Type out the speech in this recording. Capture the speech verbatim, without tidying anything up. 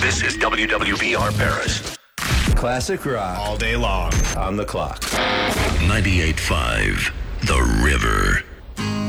This is W W V R Paris. Classic rock. All day long. On the clock. ninety-eight point five The River.